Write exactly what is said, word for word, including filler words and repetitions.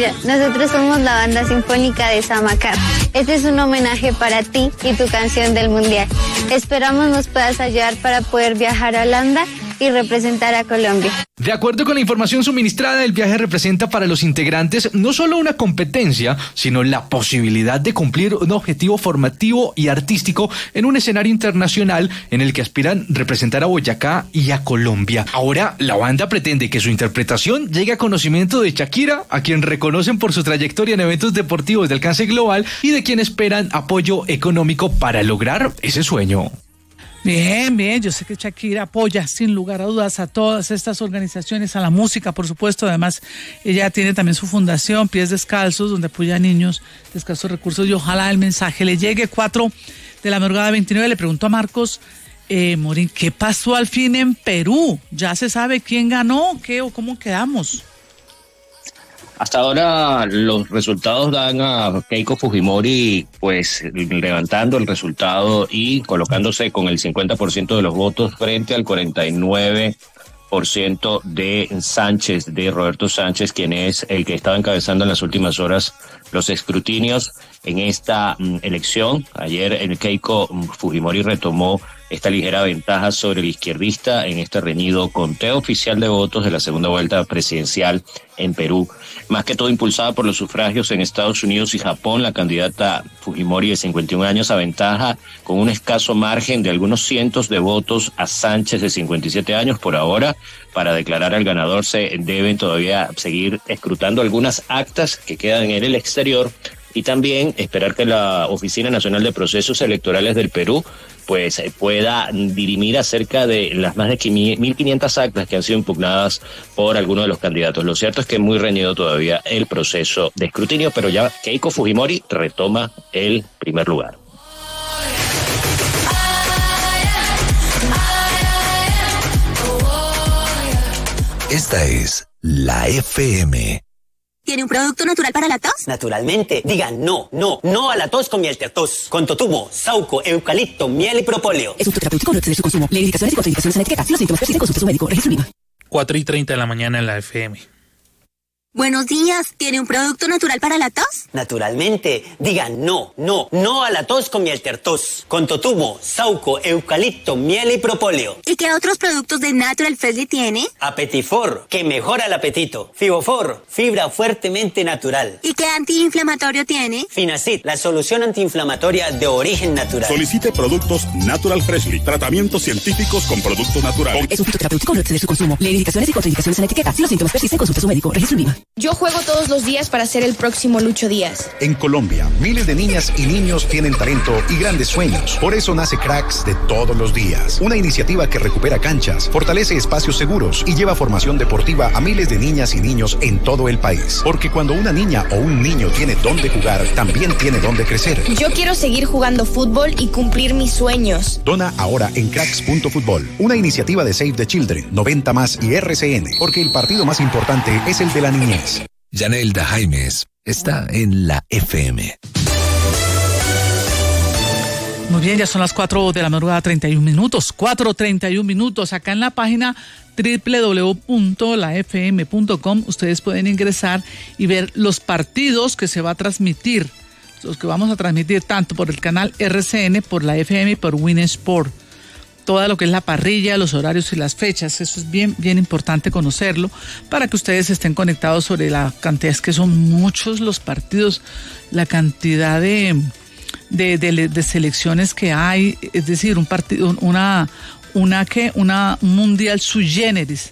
Shakira, nosotros somos la banda sinfónica de Samacar. Este es un homenaje para ti y tu canción del Mundial. Esperamos nos puedas ayudar para poder viajar a Holanda y representar a Colombia. De acuerdo con la información suministrada, el viaje representa para los integrantes no solo una competencia, sino la posibilidad de cumplir un objetivo formativo y artístico en un escenario internacional en el que aspiran representar a Boyacá y a Colombia. Ahora, la banda pretende que su interpretación llegue a conocimiento de Shakira, a quien reconocen por su trayectoria en eventos deportivos de alcance global y de quien esperan apoyo económico para lograr ese sueño. Bien, bien, yo sé que Shakira apoya sin lugar a dudas a todas estas organizaciones, a la música, por supuesto. Además, ella tiene también su fundación, Pies Descalzos, donde apoya a niños de escasos recursos, y ojalá el mensaje le llegue. Cuatro de la madrugada veintinueve, le pregunto a Marcos eh, Morín, ¿qué pasó al fin en Perú? ¿Ya se sabe quién ganó? ¿Qué o cómo quedamos? Hasta ahora los resultados dan a Keiko Fujimori pues levantando el resultado y colocándose con el cincuenta por ciento de los votos frente al cuarenta y nueve por ciento de Sánchez, de Roberto Sánchez, quien es el que estaba encabezando en las últimas horas los escrutinios en esta um, elección. Ayer el Keiko Fujimori retomó esta ligera ventaja sobre el izquierdista en este reñido conteo oficial de votos de la segunda vuelta presidencial en Perú. Más que todo impulsada por los sufragios en Estados Unidos y Japón, la candidata Fujimori de cincuenta y un años aventaja con un escaso margen de algunos cientos de votos a Sánchez de cincuenta y siete años. Por ahora, para declarar al ganador se deben todavía seguir escrutando algunas actas que quedan en el exterior y también esperar que la Oficina Nacional de Procesos Electorales del Perú pues pueda dirimir acerca de las más de mil quinientas actas que han sido impugnadas por algunos de los candidatos. Lo cierto es que es muy reñido todavía el proceso de escrutinio, pero ya Keiko Fujimori retoma el primer lugar. Esta es la F M. ¿Tiene un producto natural para la tos? Naturalmente. Digan no, no, no a la tos con miel tertos. Con totumo, sauco, eucalipto, miel y propóleo. Es un fruto terapéutico, no excede su consumo. Lee indicaciones y contraindicaciones en la etiqueta. Si los síntomas persisten, consulte a su médico. Registro IVA. cuatro y treinta de la mañana en la F M. Buenos días. ¿Tiene un producto natural para la tos? Naturalmente. Digan no, no, no a la tos con miel tertos. Con totumo, sauco, eucalipto, miel y propóleo. ¿Y qué otros productos de Natural Freshly tiene? Apetifor, que mejora el apetito. Fibofor, fibra fuertemente natural. ¿Y qué antiinflamatorio tiene? Finacid, la solución antiinflamatoria de origen natural. Solicite productos Natural Freshly. Tratamientos científicos con productos naturales. Es un fruto terapéutico, no excede su consumo. Lee indicaciones y contraindicaciones en la etiqueta. Si los síntomas persisten, consulte a su médico. Registro IVA. Yo juego todos los días para ser el próximo Lucho Díaz. En Colombia, miles de niñas y niños tienen talento y grandes sueños. Por eso nace Cracks de todos los días. Una iniciativa que recupera canchas, fortalece espacios seguros y lleva formación deportiva a miles de niñas y niños en todo el país. Porque cuando una niña o un niño tiene dónde jugar, también tiene dónde crecer. Yo quiero seguir jugando fútbol y cumplir mis sueños. Dona ahora en cracks punto fútbol. Una iniciativa de Save the Children, noventa más y R C N. Porque el partido más importante es el de la niñez. Yanelda Jaimes está en la F M. Muy bien, ya son las cuatro de la madrugada, treinta y un minutos. cuatro treinta y un minutos. Acá en la página doble u doble u doble u punto la f m punto com ustedes pueden ingresar y ver los partidos que se va a transmitir. Los que vamos a transmitir tanto por el canal R C N, por la F M y por Win Sport. Todo lo que es la parrilla, los horarios y las fechas, eso es bien, bien importante conocerlo para que ustedes estén conectados sobre la cantidad, es que son muchos los partidos, la cantidad de, de, de, de selecciones que hay, es decir, un partido, una, una que, una un mundial sui generis,